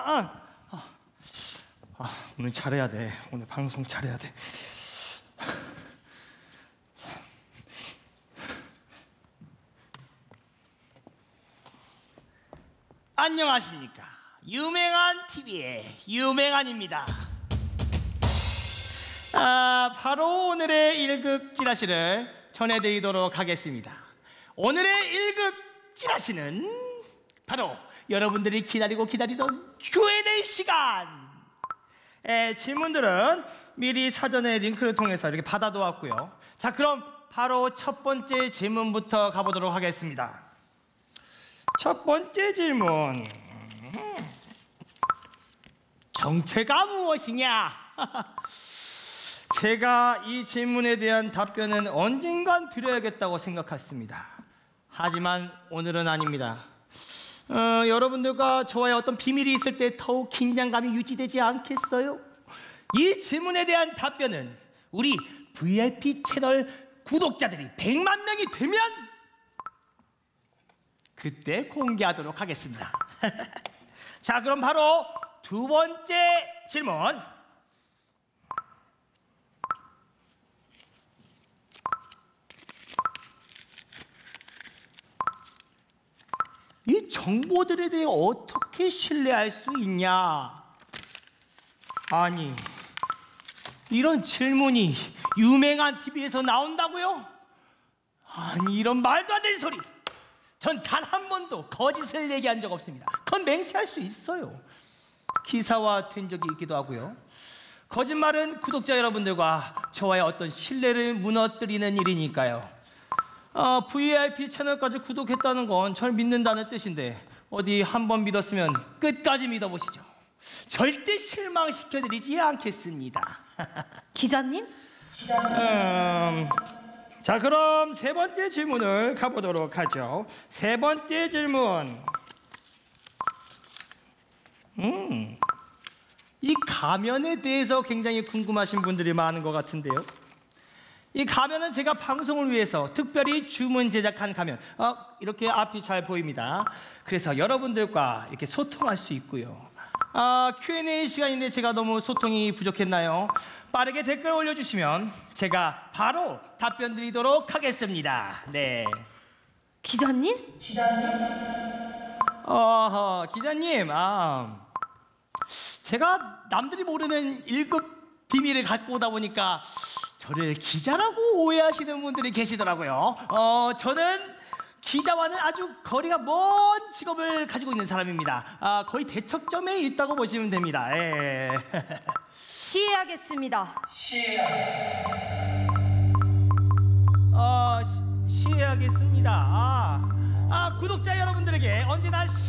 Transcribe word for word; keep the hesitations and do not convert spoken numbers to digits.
아, 아, 아, 오늘 잘해야 돼. 오늘 방송 잘해야 돼. 안녕하십니까. 유명한 티비의 유명한입니다. 아, 바로 오늘의 일 급 찌라시를 전해드리도록 하겠습니다. 오늘의 일 급 찌라시는 바로 여러분들이 기다리고 기다리던 큐 앤 에이 시간. 에, 질문들은 미리 사전에 링크를 통해서 이렇게 받아두었고요. 자, 그럼 바로 첫 번째 질문부터 가보도록 하겠습니다. 첫 번째 질문. 정체가 무엇이냐? 제가 이 질문에 대한 답변은 언젠간 드려야겠다고 생각했습니다. 하지만 오늘은 아닙니다. 어, 여러분들과 저와의 어떤 비밀이 있을 때 더욱 긴장감이 유지되지 않겠어요? 이 질문에 대한 답변은 우리 브이아이피 채널 구독자들이 백만 명이 되면 그때 공개하도록 하겠습니다. 자, 그럼 바로 두 번째 질문. 이 정보들에 대해 어떻게 신뢰할 수 있냐? 아니, 이런 질문이 유명한 티비에서 나온다고요? 아니, 이런 말도 안 되는 소리! 전 단 한 번도 거짓을 얘기한 적 없습니다. 그건 맹세할 수 있어요. 기사화된 적이 있기도 하고요. 거짓말은 구독자 여러분들과 저와의 어떤 신뢰를 무너뜨리는 일이니까요. 아, 브이아이피 채널까지 구독했다는 건 절 믿는다는 뜻인데 어디 한 번 믿었으면 끝까지 믿어보시죠. 절대 실망시켜드리지 않겠습니다. 기자님? 음, 자, 그럼 세 번째 질문을 가보도록 하죠. 세 번째 질문. 음, 이 가면에 대해서 굉장히 궁금하신 분들이 많은 것 같은데요. 이 가면은 제가 방송을 위해서 특별히 주문 제작한 가면. 어, 이렇게 앞이 잘 보입니다. 그래서 여러분들과 이렇게 소통할 수 있고요. 아, 큐 앤 에이 시간인데 제가 너무 소통이 부족했나요? 빠르게 댓글 올려주시면 제가 바로 답변 드리도록 하겠습니다. 네. 기자님? 기자님? 어, 기자님, 아, 제가 남들이 모르는 일 급 비밀을 갖고 오다 보니까 저를 기자라고 오해하시는 분들이 계시더라고요. 어, 저는 기자와는 아주 거리가 먼 직업을 가지고 있는 사람입니다. 아, 거의 대척점에 있다고 보시면 됩니다. 예. 시해하겠습니다. 어, 시, 시해하겠습니다. 아, 아, 구독자 여러분들에게 언제나 시